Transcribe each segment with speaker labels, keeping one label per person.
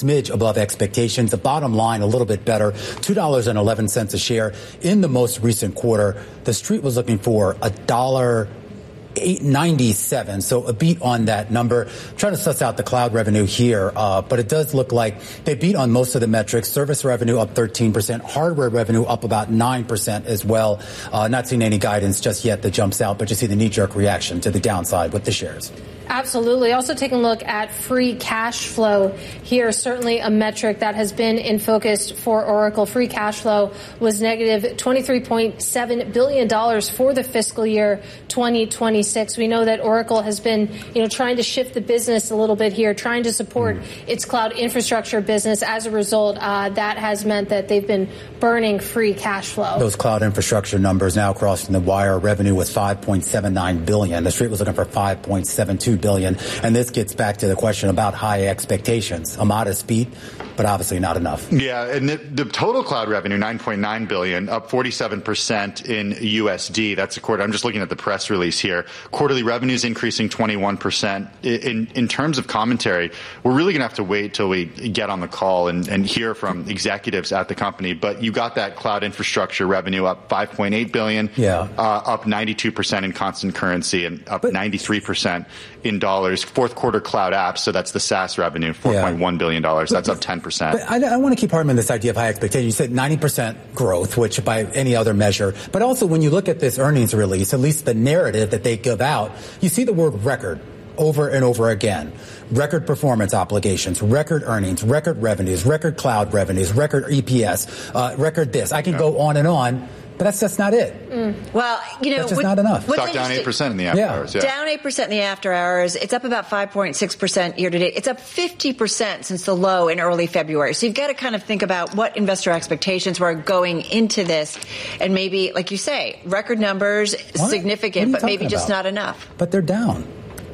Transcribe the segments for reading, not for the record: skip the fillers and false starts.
Speaker 1: smidge above expectations. The bottom line a little bit better, $2.11 a share in the most recent quarter. The street was looking for $1.97, so a beat on that number. Trying to suss out the cloud revenue here, but it does look like they beat on most of the metrics. Service revenue up 13%, hardware revenue up about 9% as well. Not seeing any guidance just yet that jumps out, but you see the knee-jerk reaction to the downside with the shares.
Speaker 2: Absolutely. Also taking a look at free cash flow here, certainly a metric that has been in focus for Oracle. Free cash flow was negative $23.7 billion for the fiscal year 2026. We know that Oracle has been, trying to shift the business a little bit here, trying to support its cloud infrastructure business. As a result, that has meant that they've been burning free cash flow.
Speaker 1: Those cloud infrastructure numbers now crossing the wire. Revenue was $5.79 billion. The street was looking for $5.72 billion. And this gets back to the question about high expectations. A modest beat, but obviously not enough.
Speaker 3: Yeah, and the total cloud revenue, $9.9 billion, up 47% in USD. That's a quarter. I'm just looking at the press release here. Quarterly revenues increasing 21%. In terms of commentary, we're really going to have to wait till we get on the call and hear from executives at the company. But you got that cloud infrastructure revenue up $5.8 billion, up 92% in constant currency and up 93% in dollars. Fourth quarter cloud apps, so that's the SaaS revenue, $4.1 billion. That's up 10%.
Speaker 1: But I want to keep harping on this idea of high expectations. You said 90% growth, which by any other measure. But also when you look at this earnings release, at least the narrative that they give out, you see the word record over and over again. Record performance obligations, record earnings, record revenues, record cloud revenues, record EPS, record this. I can go on and on. But that's just not it.
Speaker 4: Well,
Speaker 1: that's just not enough.
Speaker 3: Stock down 8% in the after hours. Yeah.
Speaker 4: Down 8% in the after hours. It's up about 5.6% year to date. It's up 50% since the low in early February. So you've got to kind of think about what investor expectations were going into this. And maybe, like you say, record numbers, significant, but maybe just not enough.
Speaker 1: But they're down.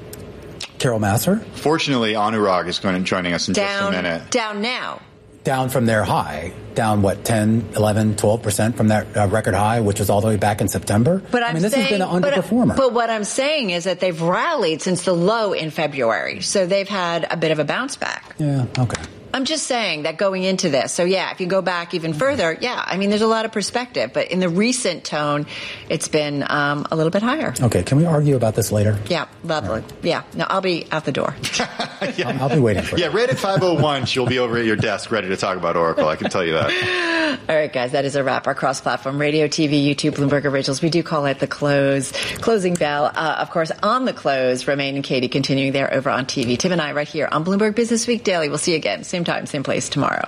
Speaker 1: Carol Massar?
Speaker 3: Fortunately, Anurag is joining us in just a minute.
Speaker 4: Down now.
Speaker 1: Down from their high, down 10, 11, 12% from that record high, which was all the way back in September.
Speaker 4: But
Speaker 1: this has been an underperformer.
Speaker 4: But what I'm saying is that they've rallied since the low in February, so they've had a bit of a bounce back.
Speaker 1: Yeah, okay.
Speaker 4: I'm just saying that going into this. So, if you go back even further, there's a lot of perspective. But in the recent tone, it's been a little bit higher.
Speaker 1: Okay, can we argue about this later?
Speaker 4: Yeah, lovely. Right. Yeah, no, I'll be out the door.
Speaker 1: I'll be waiting for you.
Speaker 3: Yeah, right at 5:01, she'll be over at your desk ready to talk about Oracle. I can tell you that.
Speaker 4: All right, guys, that is a wrap. Our cross-platform radio, TV, YouTube, Bloomberg Originals. We do call it the closing bell. Of course, on the close, Romaine and Katie continuing there over on TV. Tim and I right here on Bloomberg Business Week Daily. We'll see you again. Same time, same place tomorrow.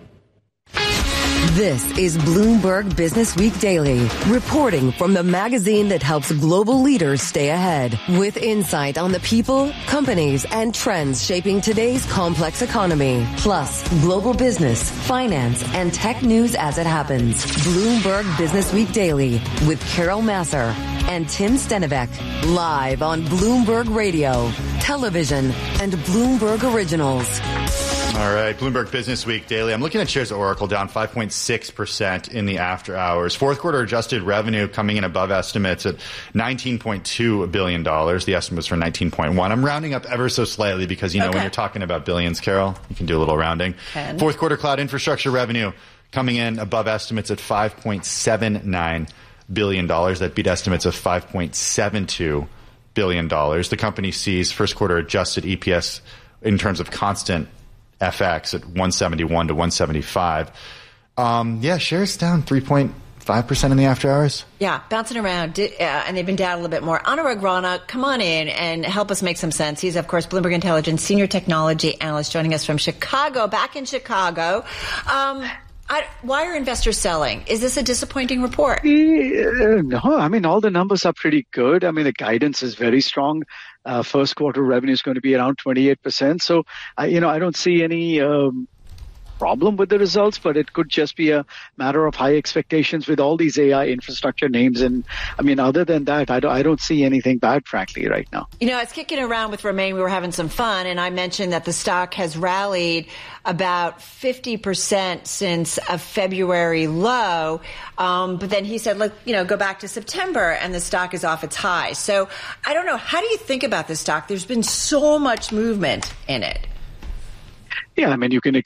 Speaker 5: This is Bloomberg Business Week Daily, reporting from the magazine that helps global leaders stay ahead, with insight on the people, companies, and trends shaping today's complex economy, plus global business, finance, and tech news as it happens. Bloomberg Business Week Daily with Carol Massar and Tim Stenivek, live on Bloomberg Radio, television, and Bloomberg Originals.
Speaker 3: All right, Bloomberg Business Week Daily. I'm looking at shares of Oracle down 5.6% in the after hours. Fourth quarter adjusted revenue coming in above estimates at $19.2 billion. The estimate was for 19.1. I'm rounding up ever so slightly because, when you're talking about billions, Carol, you can do a little rounding. Fourth quarter cloud infrastructure revenue coming in above estimates at $5.79 billion. That beat estimates of $5.72 billion. The company sees first quarter adjusted EPS in terms of constant FX at 171 to 175. Shares down 3.5% in the after hours.
Speaker 4: Yeah, bouncing around, and they've been down a little bit more. Anurag Rana, come on in and help us make some sense. He's, of course, Bloomberg Intelligence Senior Technology Analyst joining us from Chicago, back in Chicago. Why are investors selling? Is this a disappointing report?
Speaker 6: No, all the numbers are pretty good. The guidance is very strong. First quarter revenue is going to be around 28%. So, I don't see any problem with the results, but it could just be a matter of high expectations with all these AI infrastructure names. And other than that, I don't see anything bad, frankly, right now.
Speaker 4: I was kicking around with Romaine. We were having some fun, and I mentioned that the stock has rallied about 50% since a February low. But then he said, go back to September, and the stock is off its high. So I don't know. How do you think about this stock? There's been so much movement in it.
Speaker 6: Yeah, you can